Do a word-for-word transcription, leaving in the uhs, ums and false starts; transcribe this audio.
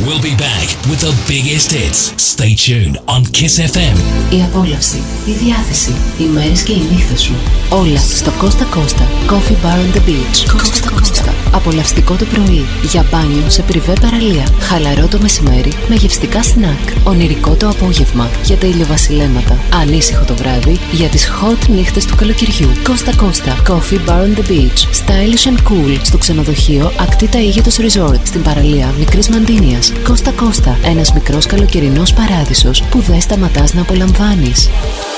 We'll be back with the biggest hits. Stay tuned on Kiss εφ εμ. Η απόλαυση, η διάθεση, οι μέρες και οι νύχτες σου. Όλα στο Costa Costa Coffee Bar on the Beach. Costa Costa. Απολαυστικό το πρωί, για μπάνιο σε πριβέ παραλία. Χαλαρό το μεσημέρι με γευστικά σνακ. Ονειρικό το απόγευμα για τα ηλιοβασιλέματα. Ανήσυχο το βράδυ για τις hot νύχτες του καλοκαιριού. Costa Costa Coffee Bar on the Beach. Stylish and cool στο ξενοδοχείο Ακτή Ταΐγετος Resort στην παραλία Μικρής Μαντίνιας. Costa Costa, ένας μικρός καλοκαιρινός παράδεισος που δεν σταματάς να απολαμβάνεις.